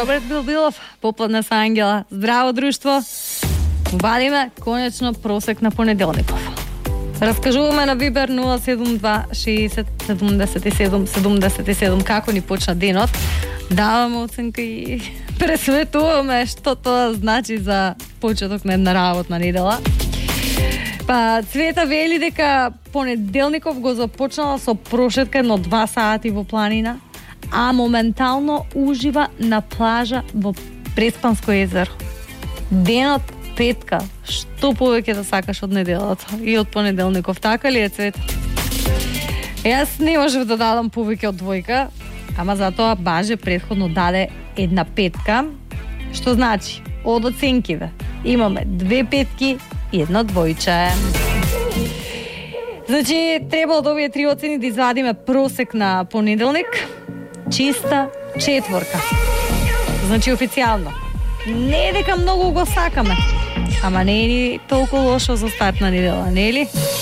Роберт Билбилов, попладна са Ангела. Здраво, друштво! Вадиме конечно просек на понеделников. Раскажуваме на Вибер 072 60 77 77 како ни почна денот. Даваме оценка и пресветуваме што тоа значи за почеток на една работна недела. Па Цвета вели дека понеделников го започнала со прошетка едно 2 сати во планина, а моментално ужива на плажа во Преспанско езеро. Денот петка, што повеќе да сакаш од неделата и од понеделников, така ли е, Цвета? Јас не можев да дадам повеќе од двојка, ама затоа Баже претходно даде една петка, што значи од оценкиве имаме 2 петки и едно двојче. Значи, треба од овие 3 оцени да извадиме просек на понеделник, чиста 4. Значи, официјално. Не е дека многу го сакаме, ама не е ни толку лошо за старт на недела, не е ли?